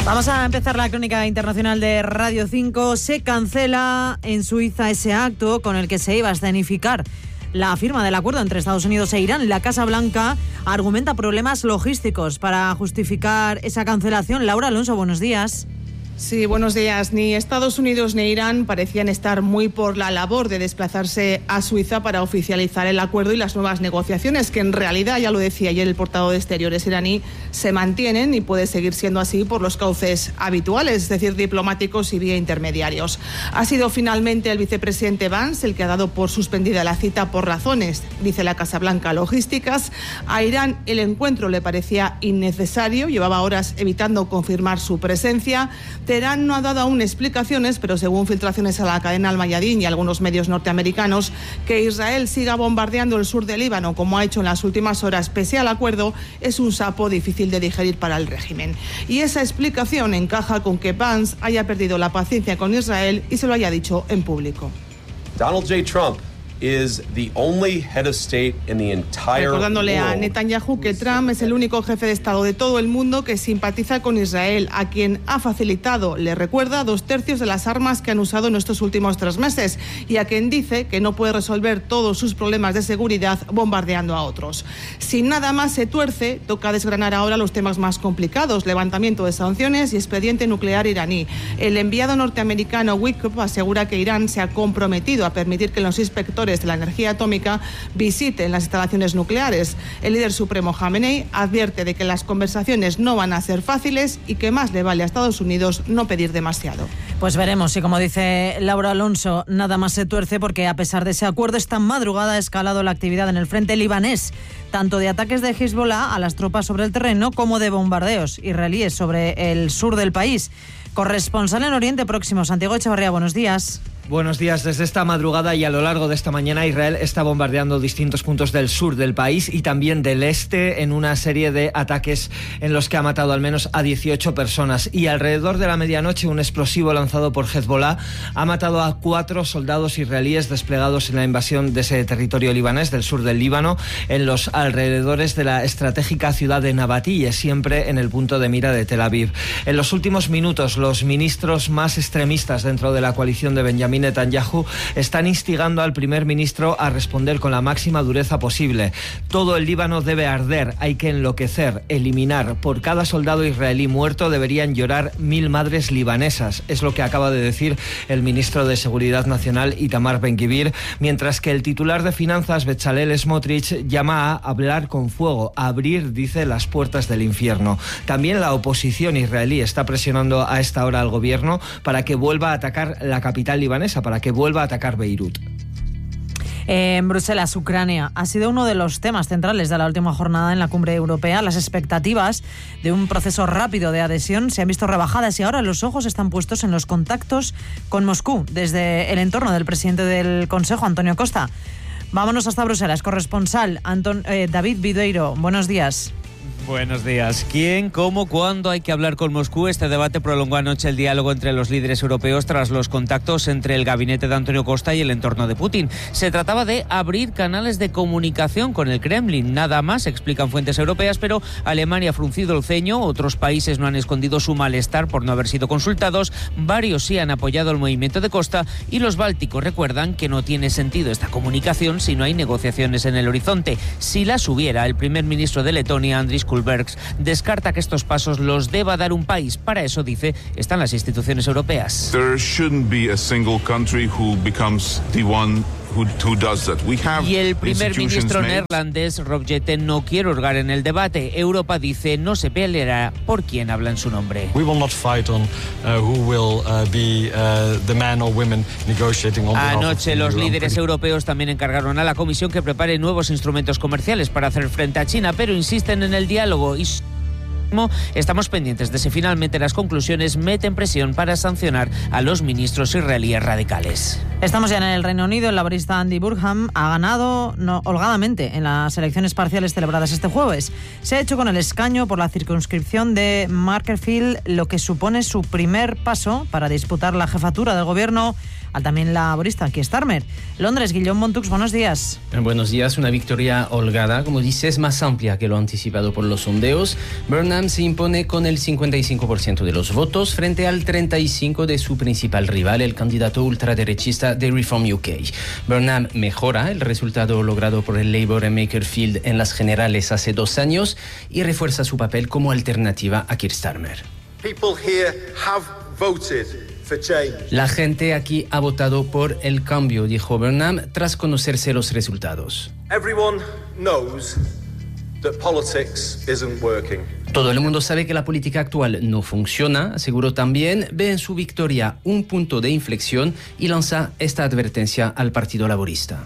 Vamos a empezar la crónica internacional de Radio 5. Se cancela en Suiza ese acto con el que se iba a escenificar la firma del acuerdo entre Estados Unidos e Irán. La Casa Blanca argumenta problemas logísticos para justificar esa cancelación. Laura Alonso, buenos días. Sí, buenos días. Ni Estados Unidos ni Irán parecían estar muy por la labor de desplazarse a Suiza para oficializar el acuerdo y las nuevas negociaciones, que en realidad, ya lo decía ayer el portavoz de Exteriores iraní, se mantienen y puede seguir siendo así por los cauces habituales, es decir, diplomáticos y vía intermediarios. Ha sido finalmente el vicepresidente Vance el que ha dado por suspendida la cita por razones, dice la Casa Blanca, logísticas. A Irán el encuentro le parecía innecesario, llevaba horas evitando confirmar su presencia. Teherán no ha dado aún explicaciones, pero según filtraciones a la cadena Al Mayadin y algunos medios norteamericanos, que Israel siga bombardeando el sur del Líbano, como ha hecho en las últimas horas, pese al acuerdo, es un sapo difícil de digerir para el régimen. Y esa explicación encaja con que Vance haya perdido la paciencia con Israel y se lo haya dicho en público. Donald J. Trump is the only head of state in the entire Recordándole a world. Netanyahu que Trump es el único jefe de Estado de todo el mundo que simpatiza con Israel, a quien ha facilitado, le recuerda, 2/3 de las armas que han usado en estos últimos 3 meses y a quien dice que no puede resolver todos sus problemas de seguridad bombardeando a otros. Si nada más se tuerce, toca desgranar ahora los temas más complicados: levantamiento de sanciones y expediente nuclear iraní. El enviado norteamericano Wickoff asegura que Irán se ha comprometido a permitir que los inspectores de la energía atómica visiten las instalaciones nucleares. El líder supremo Khamenei advierte de que las conversaciones no van a ser fáciles y que más le vale a Estados Unidos no pedir demasiado. Pues veremos si, como dice Laura Alonso, nada más se tuerce, porque a pesar de ese acuerdo, esta madrugada ha escalado la actividad en el frente libanés, tanto de ataques de Hezbollah a las tropas sobre el terreno como de bombardeos israelíes sobre el sur del país. Corresponsal en Oriente Próximo, Santiago Echevarría, buenos días. Buenos días. Desde esta madrugada y a lo largo de esta mañana, Israel está bombardeando distintos puntos del sur del país y también del este, en una serie de ataques en los que ha matado al menos a 18 personas. Y alrededor de la medianoche, un explosivo lanzado por Hezbollah ha matado a 4 soldados israelíes desplegados en la invasión de ese territorio libanés, del sur del Líbano, en los alrededores de la estratégica ciudad de Nabatille, siempre en el punto de mira de Tel Aviv. En los últimos minutos, los ministros más extremistas dentro de la coalición de Benjamin Netanyahu están instigando al primer ministro a responder con la máxima dureza posible. Todo el Líbano debe arder, hay que enloquecer, eliminar. Por cada soldado israelí muerto deberían llorar 1000 madres libanesas. Es lo que acaba de decir el ministro de Seguridad Nacional, Itamar Ben-Gvir, mientras que el titular de Finanzas, Bezalel Smotrich, llama a hablar con fuego, a abrir, dice, las puertas del infierno. También la oposición israelí está presionando a esta hora al gobierno para que vuelva a atacar la capital libanesa, para que vuelva a atacar Beirut. En Bruselas, Ucrania ha sido uno de los temas centrales de la última jornada en la cumbre europea. Las expectativas de un proceso rápido de adhesión se han visto rebajadas y ahora los ojos están puestos en los contactos con Moscú desde el entorno del presidente del Consejo, Antonio Costa. Vámonos hasta Bruselas. Corresponsal David Videiro, buenos días. Buenos días. ¿Quién, cómo, cuándo hay que hablar con Moscú? Este debate prolongó anoche el diálogo entre los líderes europeos tras los contactos entre el gabinete de Antonio Costa y el entorno de Putin. Se trataba de abrir canales de comunicación con el Kremlin, nada más, explican fuentes europeas, pero Alemania ha fruncido el ceño, otros países no han escondido su malestar por no haber sido consultados, varios sí han apoyado el movimiento de Costa y los bálticos recuerdan que no tiene sentido esta comunicación si no hay negociaciones en el horizonte. Si las hubiera, el primer ministro de Letonia, Andris Kulbergs, descarta que estos pasos los deba dar un país. Para eso, dice, están las instituciones europeas. There shouldn't be a single country who becomes the one who does that. Y el primer ministro neerlandés, Rob Jetten, no quiere hurgar en el debate. Europa, dice, no se peleará por quien habla en su nombre. We will not fight on who will be the man or women negotiating on behalf of the Anoche los líderes europeos también encargaron a la Comisión que prepare nuevos instrumentos comerciales para hacer frente a China, pero insisten en el diálogo y estamos pendientes de si finalmente las conclusiones meten presión para sancionar a los ministros israelíes radicales. Estamos ya en el Reino Unido. El laborista Andy Burnham ha ganado holgadamente en las elecciones parciales celebradas este jueves. Se ha hecho con el escaño por la circunscripción de Macclesfield, lo que supone su primer paso para disputar la jefatura del gobierno al también laborista Keir Starmer. Londres, Guillaume Montux, buenos días. Buenos días, una victoria holgada, como dices, más amplia que lo anticipado por los sondeos. Burnham se impone con el 55% de los votos frente al 35% de su principal rival, el candidato ultraderechista de Reform UK. Burnham mejora el resultado logrado por el Labour en Makerfield en las generales hace 2 años y refuerza su papel como alternativa a Keir Starmer. La gente aquí ha votado por el cambio, dijo Burnham tras conocerse los resultados. Todo el mundo sabe que la política actual no funciona, aseguró también. Ve en su victoria un punto de inflexión y lanza esta advertencia al Partido Laborista.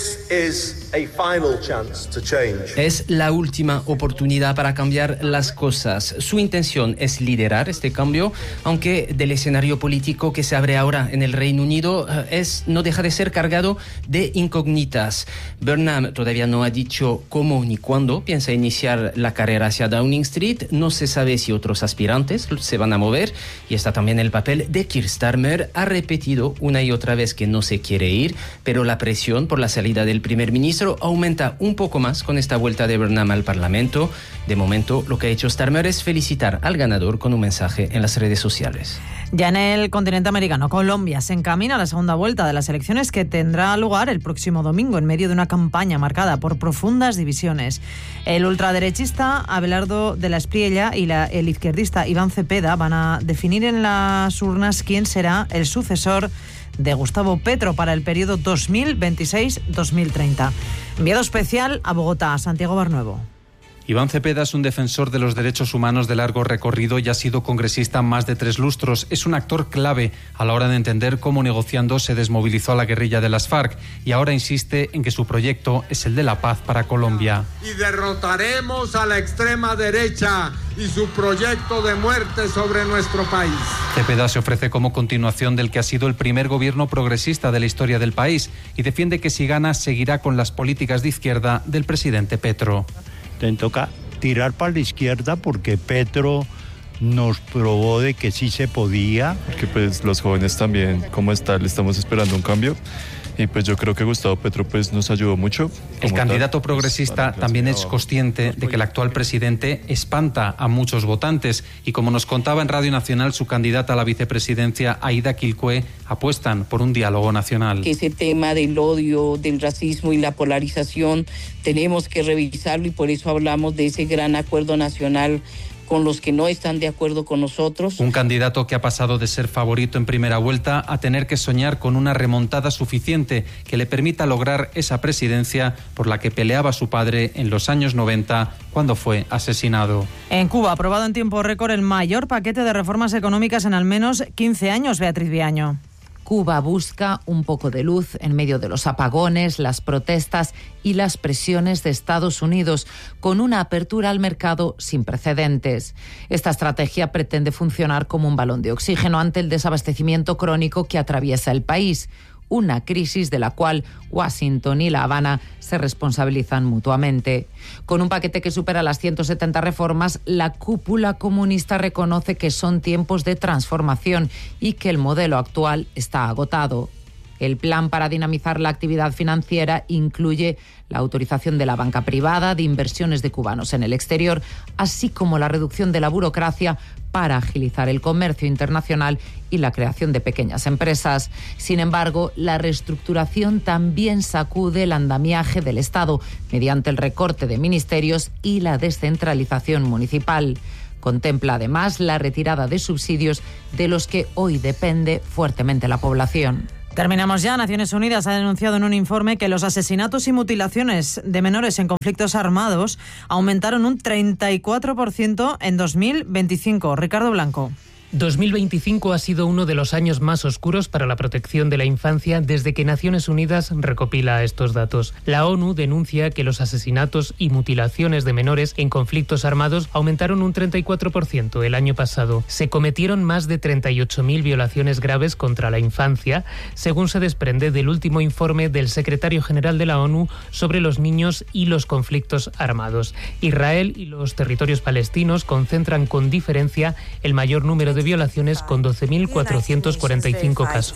Es la última oportunidad para cambiar las cosas. Su intención es liderar este cambio, aunque del escenario político que se abre ahora en el Reino Unido no deja de ser cargado de incógnitas. Burnham todavía no ha dicho cómo ni cuándo piensa iniciar la carrera hacia Downing Street. No se sabe si otros aspirantes se van a mover y está también el papel de Keir Starmer. Ha repetido una y otra vez que no se quiere ir, pero la presión por la salida del primer ministro aumenta un poco más con esta vuelta de Burnham al Parlamento. De momento, lo que ha hecho Starmer es felicitar al ganador con un mensaje en las redes sociales. Ya en el continente americano, Colombia se encamina a la segunda vuelta de las elecciones que tendrá lugar el próximo domingo en medio de una campaña marcada por profundas divisiones. El ultraderechista Abelardo de la Espriella y el izquierdista Iván Cepeda van a definir en las urnas quién será el sucesor de Gustavo Petro para el periodo 2026-2030. Enviado especial a Bogotá, Santiago Barnuevo. Iván Cepeda es un defensor de los derechos humanos de largo recorrido y ha sido congresista más de 3 lustros. Es un actor clave a la hora de entender cómo negociando se desmovilizó a la guerrilla de las FARC y ahora insiste en que su proyecto es el de la paz para Colombia. Y derrotaremos a la extrema derecha y su proyecto de muerte sobre nuestro país. Cepeda se ofrece como continuación del que ha sido el primer gobierno progresista de la historia del país y defiende que si gana seguirá con las políticas de izquierda del presidente Petro. Toca tirar para la izquierda porque Petro nos probó de que sí se podía. Porque pues los jóvenes también, como está, le estamos esperando un cambio. Y pues yo creo que Gustavo Petro pues nos ayudó mucho. El candidato progresista también es consciente de que el actual presidente espanta a muchos votantes y como nos contaba en Radio Nacional su candidata a la vicepresidencia Aida Quilcue, apuestan por un diálogo nacional. Ese tema del odio, del racismo y la polarización tenemos que revisarlo y por eso hablamos de ese gran acuerdo nacional con los que no están de acuerdo con nosotros. Un candidato que ha pasado de ser favorito en primera vuelta a tener que soñar con una remontada suficiente que le permita lograr esa presidencia por la que peleaba su padre en los años 90 cuando fue asesinado. En Cuba, aprobado en tiempo récord el mayor paquete de reformas económicas en al menos 15 años, Beatriz Viaño. Cuba busca un poco de luz en medio de los apagones, las protestas y las presiones de Estados Unidos, con una apertura al mercado sin precedentes. Esta estrategia pretende funcionar como un balón de oxígeno ante el desabastecimiento crónico que atraviesa el país, una crisis de la cual Washington y La Habana se responsabilizan mutuamente. Con un paquete que supera las 170 reformas, la cúpula comunista reconoce que son tiempos de transformación y que el modelo actual está agotado. El plan para dinamizar la actividad financiera incluye la autorización de la banca privada, de inversiones de cubanos en el exterior, así como la reducción de la burocracia para agilizar el comercio internacional y la creación de pequeñas empresas. Sin embargo, la reestructuración también sacude el andamiaje del Estado mediante el recorte de ministerios y la descentralización municipal. Contempla además la retirada de subsidios de los que hoy depende fuertemente la población. Terminamos ya. Naciones Unidas ha denunciado en un informe que los asesinatos y mutilaciones de menores en conflictos armados aumentaron un 34% en 2025. Ricardo Blanco. 2025 ha sido uno de los años más oscuros para la protección de la infancia desde que Naciones Unidas recopila estos datos. La ONU denuncia que los asesinatos y mutilaciones de menores en conflictos armados aumentaron un 34% el año pasado. Se cometieron más de 38.000 violaciones graves contra la infancia, según se desprende del último informe del secretario general de la ONU sobre los niños y los conflictos armados. Israel y los territorios palestinos concentran con diferencia el mayor número de de violaciones con 12.445 casos.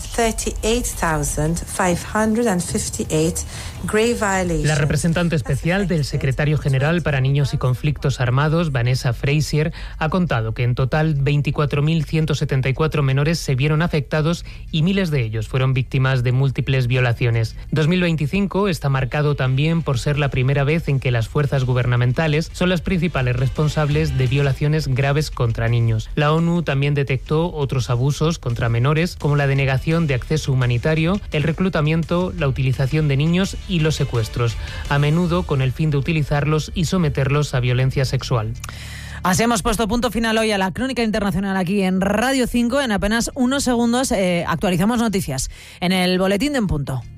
La representante especial del secretario general para niños y conflictos armados, Vanessa Frazier, ha contado que en total 24.174 menores se vieron afectados y miles de ellos fueron víctimas de múltiples violaciones. 2025 está marcado también por ser la primera vez en que las fuerzas gubernamentales son las principales responsables de violaciones graves contra niños. La ONU también detectó otros abusos contra menores, como la denegación de acceso humanitario, el reclutamiento, la utilización de niños y los secuestros, a menudo con el fin de utilizarlos y someterlos a violencia sexual. Así hemos puesto punto final hoy a la Crónica Internacional aquí en Radio 5. En apenas unos segundos actualizamos noticias en el Boletín de En Punto.